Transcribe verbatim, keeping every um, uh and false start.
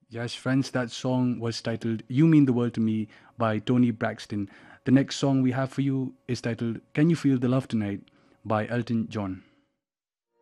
Yes, friends, that song was titled You Mean the World to Me by Tony Braxton. The next song we have for you is titled Can You Feel the Love Tonight by Elton John.